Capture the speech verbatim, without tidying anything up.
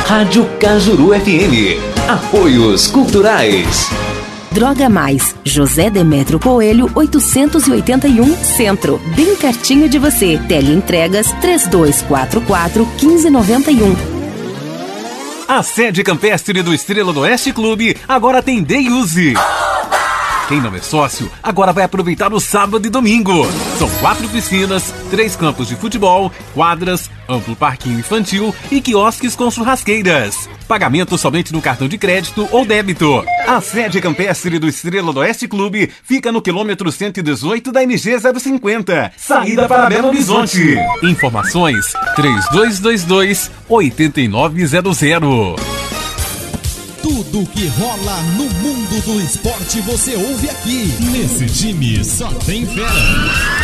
Rádio Cajuru F M. Apoios Culturais. Droga Mais, José Demétrio Coelho, oitocentos e oitenta e um, Centro. Bem pertinho de você. Teleentregas três dois quatro quatro, um cinco nove um. A sede campestre do Estrela do Oeste Clube agora tem Day Use. Quem não é sócio, agora vai aproveitar o sábado e domingo. São quatro piscinas, três campos de futebol, quadras, amplo parquinho infantil e quiosques com churrasqueiras. Pagamento somente no cartão de crédito ou débito. A sede campestre do Estrela do Oeste Clube fica no quilômetro cento e dezoito da M G zero cinquenta, saída para Belo Horizonte. Informações três dois dois dois, oito nove zero zero. Tudo que rola no mundo do esporte você ouve aqui. Nesse time só tem fera.